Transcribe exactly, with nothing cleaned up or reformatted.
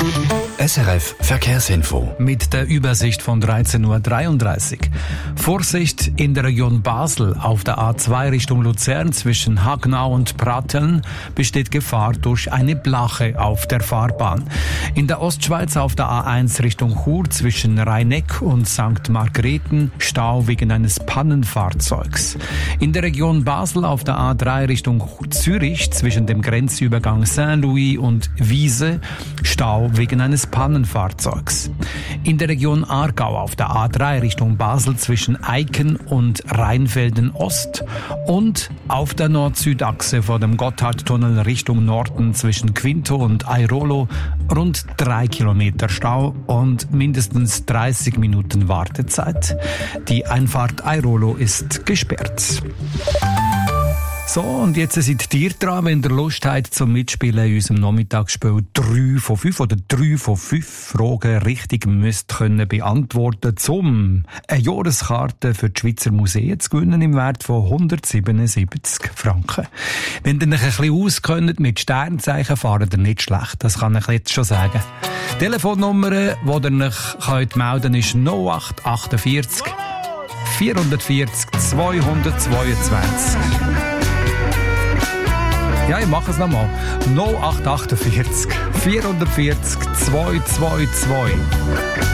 S R F Verkehrsinfo. Mit der Übersicht von dreizehn Uhr dreiunddreißig. Vorsicht in der Region Basel auf der A zwei Richtung Luzern zwischen Hagnau und Pratteln besteht Gefahr durch eine Blache auf der Fahrbahn. In der Ostschweiz auf der A eins Richtung Chur zwischen Rheineck und Sankt Margrethen Stau wegen eines Pannenfahrzeugs. In der Region Basel auf der A drei Richtung Zürich zwischen dem Grenzübergang Saint-Louis und Wiese Stau wegen eines Pannenfahrzeugs. In der Region Aargau auf der A drei Richtung Basel zwischen Eiken und Rheinfelden Ost und auf der Nord-Süd-Achse vor dem Gotthardtunnel Richtung Norden zwischen Quinto und Airolo rund drei Kilometer Stau und mindestens dreißig Minuten Wartezeit. Die Einfahrt Airolo ist gesperrt. So, und jetzt seid ihr dran, wenn ihr Lust habt zum Mitspielen in unserem Nachmittagsspiel drei von fünf oder drei von fünf Fragen richtig müsst können beantworten, um eine Jahreskarte für die Schweizer Museen zu gewinnen im Wert von hundertsiebenundsiebzig Franken. Wenn ihr euch ein bisschen auskennt mit Sternzeichen, fahrt ihr nicht schlecht, das kann ich jetzt schon sagen. Die Telefonnummer, die ihr euch könnt melden ist null acht achtundvierzig vierhundertvierzig zweihundertzweiundzwanzig. Ja, ich mache es nochmal. null acht achtundvierzig vierhundertvierzig zweihundertzweiundzwanzig.